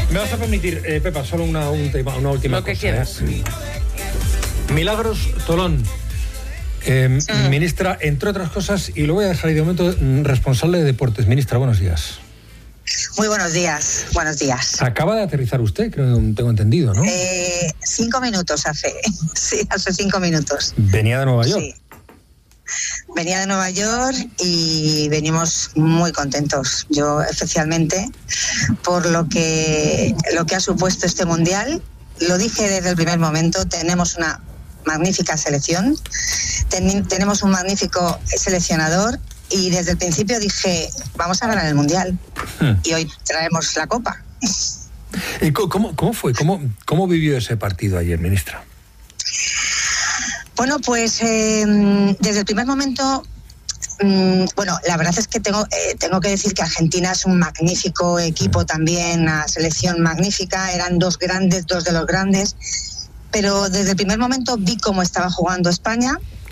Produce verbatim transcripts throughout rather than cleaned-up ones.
Me vas a permitir, eh, Pepa, solo una, un tema, una última Lo que cosa. quieras. ¿eh? Milagros Tolón, eh, Sí. ministra, entre otras cosas, y lo voy a dejar ahí de momento, responsable de deportes. Ministra, buenos días. Muy buenos días, buenos días. Acaba de aterrizar usted, creo que tengo entendido, ¿no? Eh, cinco minutos hace, sí, hace cinco minutos. Venía de Nueva York. Sí. Venía de Nueva York y venimos muy contentos. Yo especialmente por lo que lo que ha supuesto este mundial. Lo dije desde el primer momento. Tenemos una magnífica selección, ten, tenemos un magnífico seleccionador y desde el principio dije vamos a ganar el mundial hmm. y hoy traemos la copa. ¿Y cómo, cómo fue? ¿Cómo, cómo vivió ese partido ayer, ministra? Bueno, pues eh, desde el primer momento, mmm, bueno, la verdad es que tengo, eh, tengo que decir que Argentina es un magnífico equipo también, una selección magnífica, eran dos grandes, dos de los grandes, pero desde el primer momento vi cómo estaba jugando España,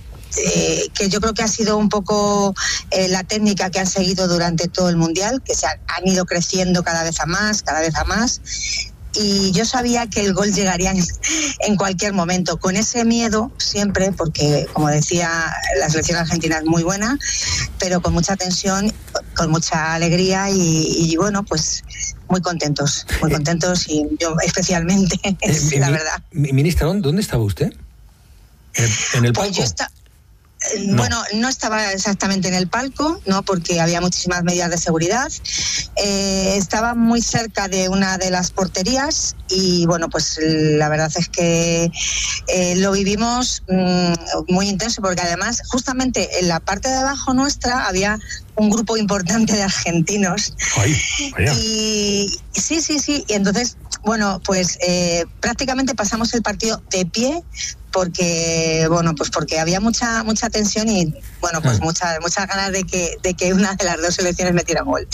eh, que yo creo que ha sido un poco eh, la técnica que han seguido durante todo el Mundial, que se han, han ido creciendo cada vez a más, cada vez a más. Y yo sabía que el gol llegaría en, en cualquier momento, con ese miedo siempre, porque como decía, la selección argentina es muy buena, pero con mucha tensión, con mucha alegría y, y bueno, pues muy contentos, muy contentos y yo especialmente, eh, la mi, verdad. Ministra, ¿dónde estaba usted? ¿En, en el palco? Pues yo está... No. Bueno, no estaba exactamente en el palco, no, porque había muchísimas medidas de seguridad. Eh, estaba muy cerca de una de las porterías y bueno, pues la verdad es que eh, lo vivimos mmm, muy intenso, porque además justamente en la parte de abajo nuestra había un grupo importante de argentinos. Ay, vaya. Y sí, sí, sí. Y entonces, bueno, pues eh, prácticamente pasamos el partido de pie, porque bueno, pues porque había mucha mucha tensión y bueno, pues mm. muchas muchas ganas de que de que una de las dos selecciones metiera gol.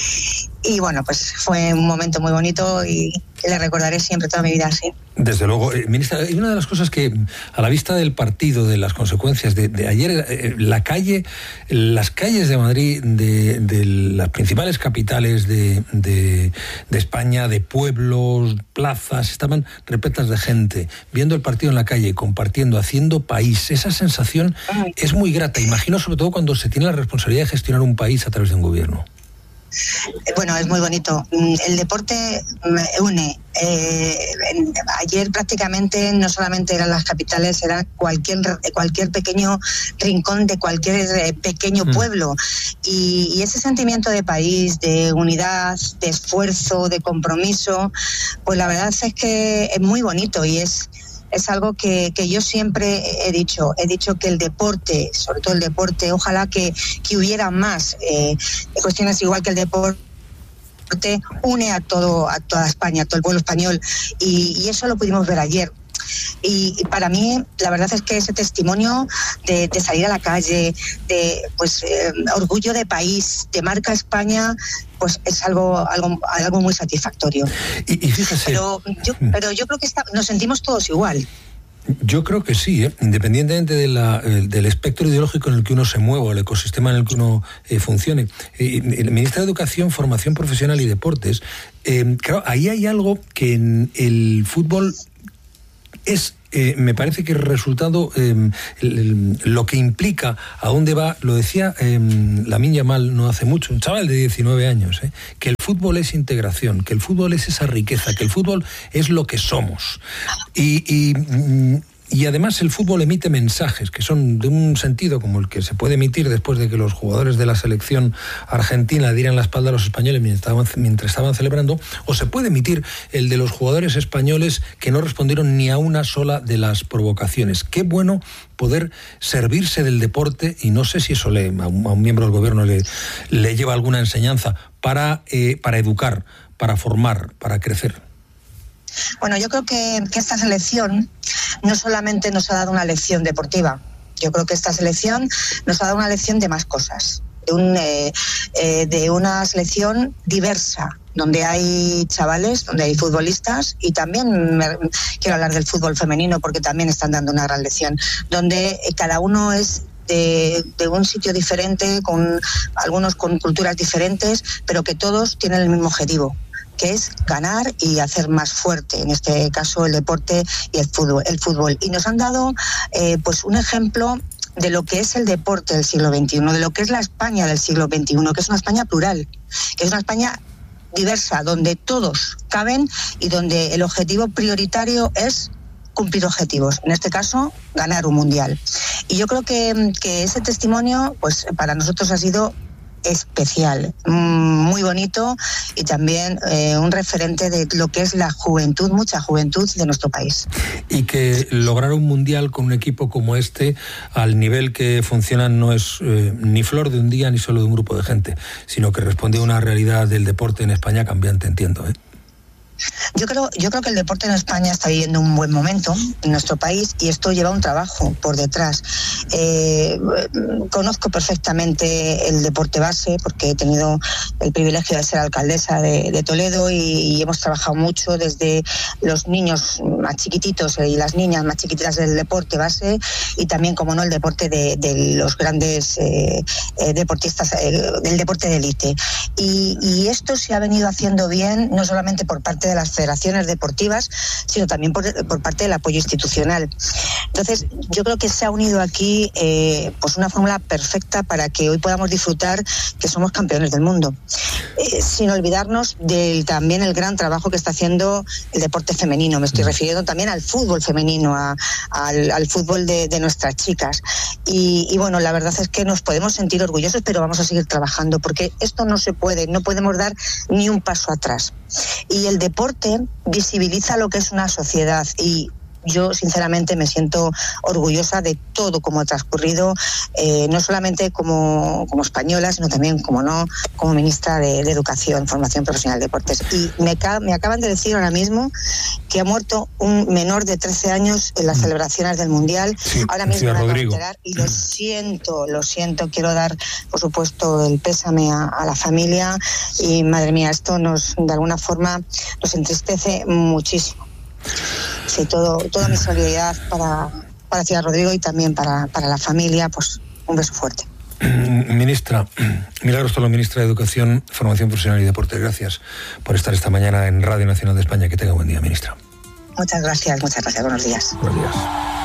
Y bueno, pues fue un momento muy bonito y le recordaré siempre toda mi vida así. Desde luego, eh, ministra, hay una de las cosas que a la vista del partido, de las consecuencias de, de ayer, eh, la calle, las calles de Madrid, de, de las principales capitales de, de, de España, de pueblos, plazas, estaban repletas de gente, viendo el partido en la calle, compartiendo, haciendo país. Esa sensación Ay. es muy grata, imagino, sobre todo cuando se tiene la responsabilidad de gestionar un país a través de un gobierno. Bueno, es muy bonito. El deporte une. Eh, ayer prácticamente no solamente eran las capitales, era cualquier cualquier pequeño rincón de cualquier pequeño mm. pueblo. Y, y ese sentimiento de país, de unidad, de esfuerzo, de compromiso, pues la verdad es que es muy bonito y es... Es algo que, que yo siempre he dicho. He dicho que el deporte, sobre todo el deporte, ojalá que, que hubiera más eh, cuestiones igual que el deporte, une a todo a toda España, a todo el pueblo español. Y, y eso lo pudimos ver ayer. Y, y para mí la verdad es que ese testimonio de, de salir a la calle, de pues eh, orgullo de país, de marca España, pues es algo algo algo muy satisfactorio. Y, y fíjese, pero yo pero yo creo que está, nos sentimos todos igual. Yo creo que sí, ¿eh? Independientemente de la, del espectro ideológico en el que uno se mueva, el ecosistema en el que uno eh, funcione. Eh, el Ministerio de Educación, Formación Profesional y Deportes, eh, claro, ahí hay algo que en el fútbol es, eh, me parece que el resultado, eh, el, el, lo que implica a dónde va, lo decía eh, Lamine Yamal no hace mucho, un chaval de diecinueve años, eh, que el fútbol es integración, que el fútbol es esa riqueza, que el fútbol es lo que somos. Y... y Y además el fútbol emite mensajes que son de un sentido como el que se puede emitir después de que los jugadores de la selección argentina dieran la espalda a los españoles mientras estaban, mientras estaban celebrando, o se puede emitir el de los jugadores españoles que no respondieron ni a una sola de las provocaciones. Qué bueno poder servirse del deporte, y no sé si eso le, a, un, a un miembro del gobierno le, le lleva alguna enseñanza para, eh, para educar, para formar, para crecer. Bueno, yo creo que, que esta selección no solamente nos ha dado una lección deportiva, yo creo que esta selección nos ha dado una lección de más cosas, de, un, eh, eh, de una selección diversa, donde hay chavales, donde hay futbolistas, y también me, quiero hablar del fútbol femenino porque también están dando una gran lección, donde cada uno es De, de un sitio diferente, con algunos con culturas diferentes, pero que todos tienen el mismo objetivo, que es ganar y hacer más fuerte, en este caso el deporte y el fútbol. El fútbol. Y nos han dado eh, pues un ejemplo de lo que es el deporte del siglo veintiuno, de lo que es la España del siglo veintiuno, que es una España plural, que es una España diversa, donde todos caben y donde el objetivo prioritario es cumplir objetivos, en este caso ganar un mundial. Y yo creo que, que ese testimonio pues para nosotros ha sido especial, muy bonito y también eh, un referente de lo que es la juventud, mucha juventud de nuestro país. Y que lograr un mundial con un equipo como este, al nivel que funciona, no es eh, ni flor de un día ni solo de un grupo de gente, sino que responde a una realidad del deporte en España cambiante, entiendo, ¿eh? Yo creo, yo creo que el deporte en España está viviendo un buen momento en nuestro país y esto lleva un trabajo por detrás. Eh, conozco perfectamente el deporte base porque he tenido el privilegio de ser alcaldesa de, de Toledo y, y hemos trabajado mucho desde los niños más chiquititos y las niñas más chiquititas del deporte base y también, como no, el deporte de, de los grandes eh, eh, deportistas, eh, del deporte de élite. Y, y esto se ha venido haciendo bien, no solamente por parte de de las federaciones deportivas, sino también por, por parte del apoyo institucional. Entonces, yo creo que se ha unido aquí eh, pues una fórmula perfecta para que hoy podamos disfrutar que somos campeones del mundo, eh, sin olvidarnos del también el gran trabajo que está haciendo el deporte femenino. Me estoy refiriendo también al fútbol femenino, a, al, al fútbol de, de nuestras chicas. Y, y bueno, la verdad es que nos podemos sentir orgullosos, pero vamos a seguir trabajando, porque esto no se puede, no podemos dar ni un paso atrás. Y el deporte visibiliza lo que es una sociedad y yo sinceramente me siento orgullosa de todo como ha transcurrido, eh, no solamente como, como española, sino también, como no, como ministra de, de Educación, Formación Profesional y Deportes. Y me, me acaban de decir ahora mismo que ha muerto un menor de trece años en las mm. celebraciones del Mundial. Sí, ahora mismo me acabo de enterar y lo siento, lo siento. Quiero dar, por supuesto, el pésame a, a la familia y, madre mía, esto nos, de alguna forma, nos entristece muchísimo. Sí, todo, toda mi solidaridad para, para Ciudad Rodrigo y también para, para la familia, pues un beso fuerte. Ministra, Milagros Tolo, ministra de Educación, Formación Profesional y Deporte, gracias por estar esta mañana en Radio Nacional de España. Que tenga buen día, ministra. Muchas gracias, muchas gracias. Buenos días. Buenos días.